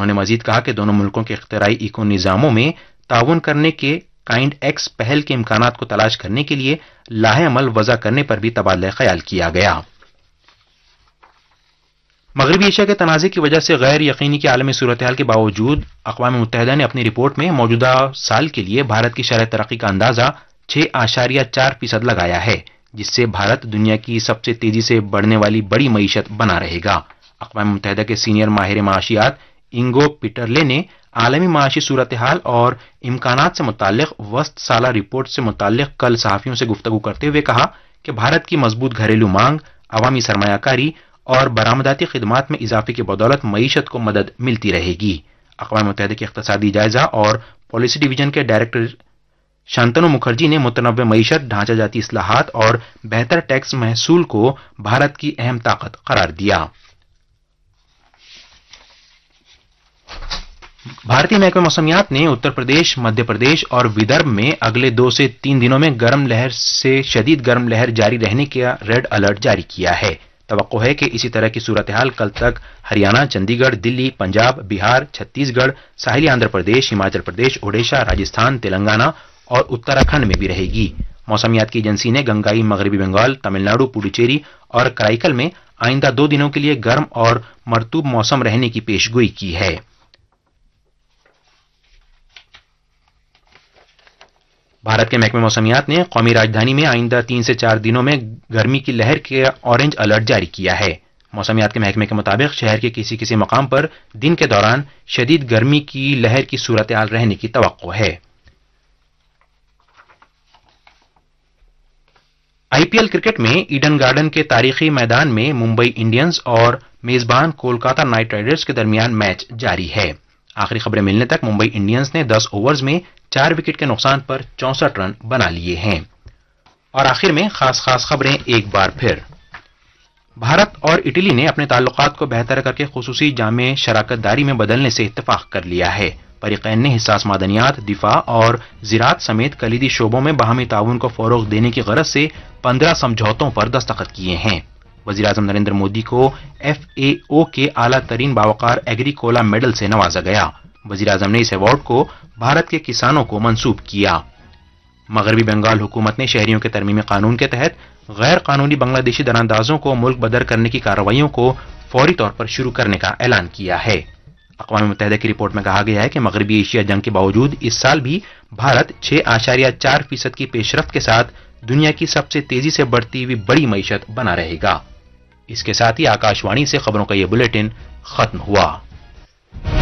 انہوں نے مزید کہا کہ دونوں ملکوں کے اختراعی ایکو نظاموں میں تعاون کرنے کے کائنڈ ایکس پہل کے امکانات کو تلاش کرنے کے لیے لاہ عمل وضع کرنے پر بھی تبادلہ خیال کیا گیا۔ مغربی ایشیا کے تنازع کی وجہ سے غیر یقینی کی عالمی صورتحال کے باوجود اقوام متحدہ نے اپنی رپورٹ میں موجودہ سال کے لیے بھارت کی شرح ترقی کا اندازہ 6.4% لگایا ہے، جس سے بھارت دنیا کی سب سے تیزی سے بڑھنے والی بڑی معیشت بنا رہے گا۔ اقوام متحدہ کے سینئر ماہر معاشیات انگو پیٹرلے نے عالمی معاشی صورتحال اور امکانات سے متعلق وسط سالہ رپورٹ سے متعلق کل صحافیوں سے گفتگو کرتے ہوئے کہا کہ بھارت کی مضبوط گھریلو مانگ، عوامی سرمایہ کاری اور برآمداتی خدمات میں اضافے کی بدولت معیشت کو مدد ملتی رہے گی۔ اقوام متحدہ کے اقتصادی جائزہ اور پالیسی ڈویژن کے ڈائریکٹر شانتنو مکھرجی نے متنوع معیشت، ڈھانچہ جاتی اصلاحات اور بہتر ٹیکس محصول کو بھارت کی اہم طاقت قرار دیا۔ بھارتی محکمہ موسمیات نے اتر پردیش، مدھیہ پردیش اور ودربھ میں اگلے 2 سے 3 دنوں میں گرم لہر سے شدید گرم لہر جاری رہنے کا ریڈ الرٹ جاری کیا ہے۔ توقع ہے کہ اسی طرح کی صورتحال کل تک ہریانہ، چندی گڑھ، دلی، پنجاب، بہار، چھتیس گڑھ، ساحلی آندھرا پردیش، ہماچل پردیش، اوڈیشہ، راجستھان، تلنگانہ اور اتراکھنڈ میں بھی رہے گی۔ موسمیات کی ایجنسی نے گنگائی، مغربی بنگال، تمل ناڈو، پڈوچیری اور کرائی میں آئندہ 2 دنوں کے لیے گرم اور مرطوب موسم رہنے کی پیشگوئی کی ہے۔ بھارت کے محکمہ موسمیات نے قومی راجدھانی میں آئندہ 3 سے 4 دنوں میں گرمی کی لہر کا اورنج الرٹ جاری کیا ہے۔ موسمیات کے محکمے کے مطابق شہر کے کسی مقام پر دن کے دوران شدید گرمی کی لہر کی صورتحال رہنے کی توقع ہے۔ آئی پی ایل کرکٹ میں ایڈن گارڈن کے تاریخی میدان میں ممبئی انڈینز اور میزبان کولکاتہ نائٹ رائڈرز کے درمیان میچ جاری ہے۔ آخری خبریں ملنے تک ممبئی انڈینز نے 10 اوورز میں 4 وکٹ کے نقصان پر 64 رن بنا لیے ہیں۔ اور آخر میں خاص خبریں ایک بار پھر۔ بھارت اور اٹلی نے اپنے تعلقات کو بہتر کر کے خصوصی جامع شراکت داری میں بدلنے سے اتفاق کر لیا ہے۔ فریقین نے حساس معدنیات، دفاع اور زراعت سمیت کلیدی شعبوں میں باہمی تعاون کو فروغ دینے کی غرض سے 15 سمجھوتوں پر دستخط کیے ہیں۔ وزیراعظم نریندر مودی کو FAO کے اعلیٰ ترین باوقار ایگریکولا میڈل سے نوازا گیا۔ وزیراعظم نے اس ایوارڈ کو بھارت کے کسانوں کو منسوب کیا۔ مغربی بنگال حکومت نے شہریوں کے ترمیمی قانون کے تحت غیر قانونی بنگلہ دیشی دراندازوں کو ملک بدر کرنے کی کارروائیوں کو فوری طور پر شروع کرنے کا اعلان کیا ہے۔ اقوام متحدہ کی رپورٹ میں کہا گیا ہے کہ مغربی ایشیا جنگ کے باوجود اس سال بھی بھارت 6.4% کی پیش رفت کے ساتھ دنیا کی سب سے تیزی سے بڑھتی ہوئی بڑی معیشت بنا رہے گا۔ اس کے ساتھ ہی آکاش وانی سے خبروں کا یہ بلیٹن ختم ہوا۔